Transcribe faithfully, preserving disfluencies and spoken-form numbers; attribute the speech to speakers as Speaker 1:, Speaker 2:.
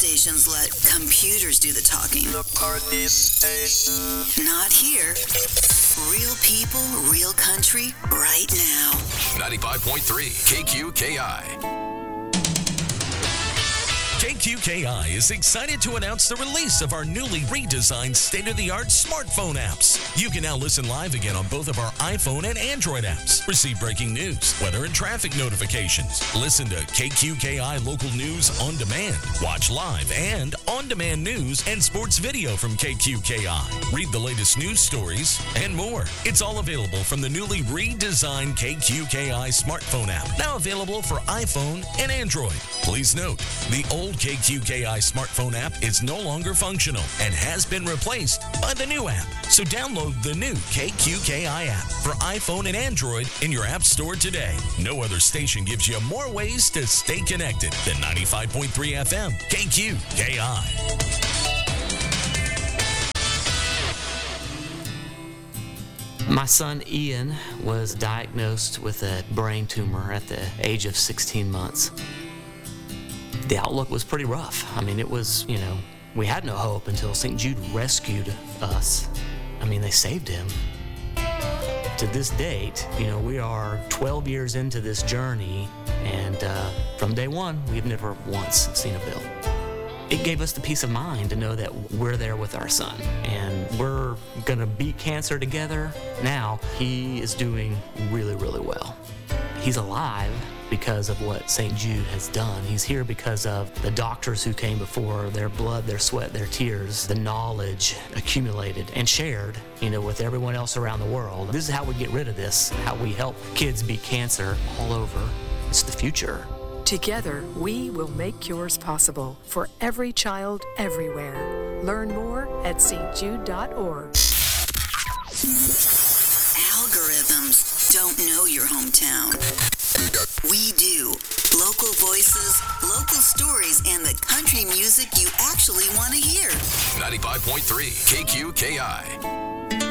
Speaker 1: stations let computers do the talking.
Speaker 2: The party station.
Speaker 1: Not here. Real people, real country, right now.
Speaker 3: ninety-five point three K Q K I. K Q K I is excited to announce the release of our newly redesigned state-of-the-art smartphone apps. You can now listen live again on both of our iPhone and Android apps. Receive breaking news, weather and traffic notifications. Listen to K Q K I local news on demand. Watch live and on-demand news and sports video from K Q K I. Read the latest news stories and more. It's all available from the newly redesigned K Q K I smartphone app, now available for iPhone and Android. Please note, the old K Q K I smartphone app is no longer functional and has been replaced by the new app. So download the new K Q K I app for iPhone and Android in your app store today. No other station gives you more ways to stay connected than ninety-five point three F M K Q K I.
Speaker 4: My son Ian was diagnosed with a brain tumor at the age of sixteen months. The outlook was pretty rough. I mean, it was, you know, we had no hope until Saint Jude rescued us. I mean, they saved him. To this date, you know, we are twelve years into this journey, and uh, from day one, we've never once seen a bill. It gave us the peace of mind to know that we're there with our son, and we're gonna beat cancer together. Now, he is doing really, really well. He's alive because of what Saint Jude has done. He's here because of the doctors who came before, their blood, their sweat, their tears, the knowledge accumulated and shared, you know, with everyone else around the world. This is how we get rid of this, how we help kids beat cancer all over. It's the future.
Speaker 5: Together, we will make cures possible for every child everywhere. Learn more at s t jude dot org.
Speaker 1: Algorithms don't know your hometown. We do. Local voices, local stories, and the country music you actually want to hear.
Speaker 3: ninety-five point three K Q K I.